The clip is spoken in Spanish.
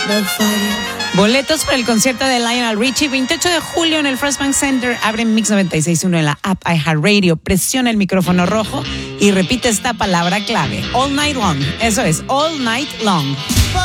Boletos para el concierto de Lionel Richie, 28 de julio en el First Bank Center. Abre Mix 96.1 en la app iHeartRadio. Presiona el micrófono rojo y repite esta palabra clave. All night long. Eso es, all night long.